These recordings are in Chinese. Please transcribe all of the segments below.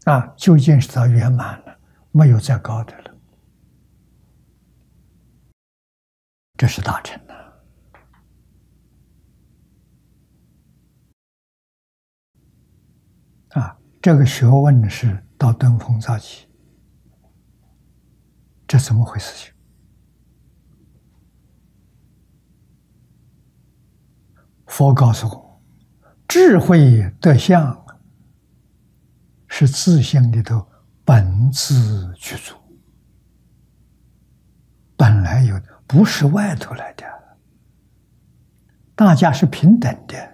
究竟是到圆满了，没有再高的了，这是大乘这个学问是到登峰造极，这怎么回事情？佛告诉我，智慧德相是自性里头本自具足，本来有的，不是外头来的，大家是平等的。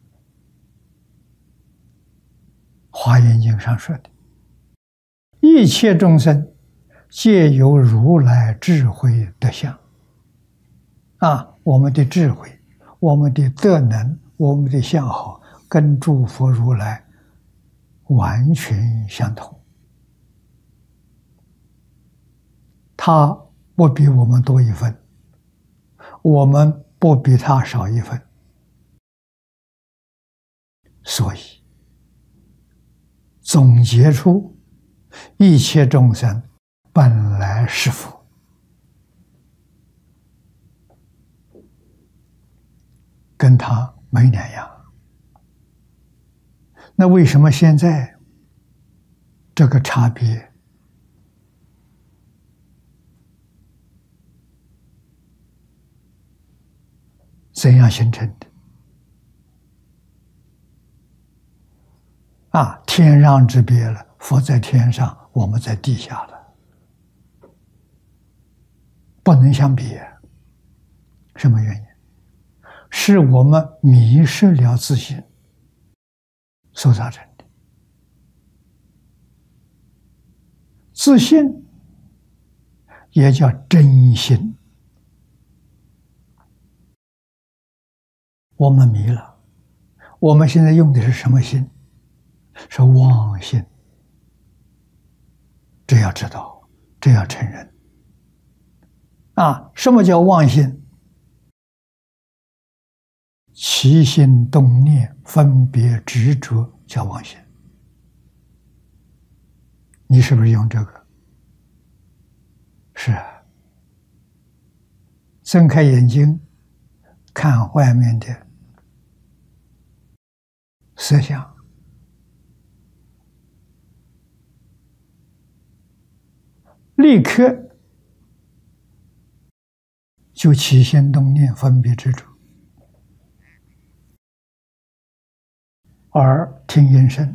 华严经上说的，一切众生皆有如来智慧德相。我们的智慧，我们的德能，我们的相好，跟诸佛如来完全相同。他不比我们多一分，我们不比他少一分，所以总结出一切众生本来是佛，跟他没两样。那为什么现在这个差别怎样形成的？天壤之别了，佛在天上，我们在地下了，不能相比。什么原因？是我们迷失了自信所造成的。自信也叫真心，我们迷了。我们现在用的是什么心？是妄心。这要知道，这要承认。什么叫妄心？起心动念、分别执着叫妄心。你是不是用这个？是啊。睁开眼睛看外面的色相，立刻就起心动念、分别执着。耳听音声，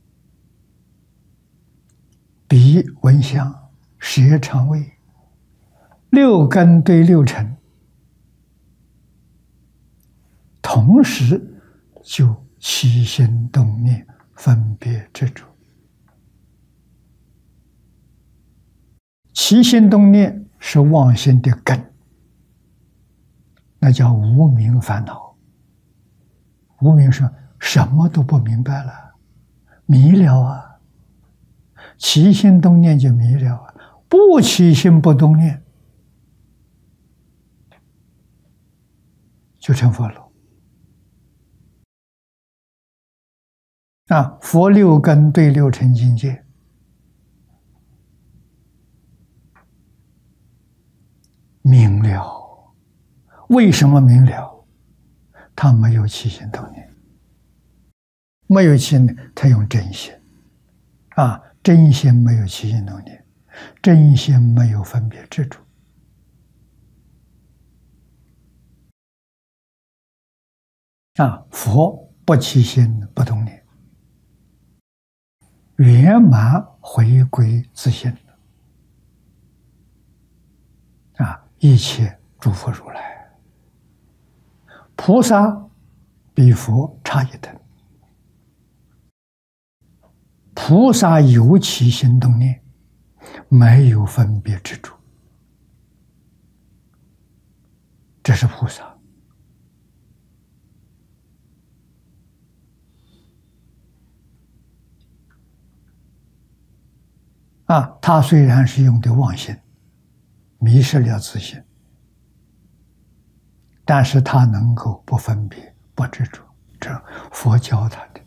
鼻闻香，舌尝味，六根对六尘，同时就起心动念、分别执着。起心动念是妄心的根，那叫无明烦恼。无明是什么都不明白了，迷了啊！起心动念就迷了啊！不起心不动念，就成佛了。佛六根对六尘境界，明了。为什么明了？他没有起心动念。没有起心，他用真心。真心没有起心动念，真心没有分别执着。佛不起心不动念，圆满回归自性。一切诸佛如来，菩萨比佛差一等。菩萨有起心动念，没有分别执着，这是菩萨。他虽然是用的妄心，迷失了自性，但是他能够不分别、不执着，这佛教他的。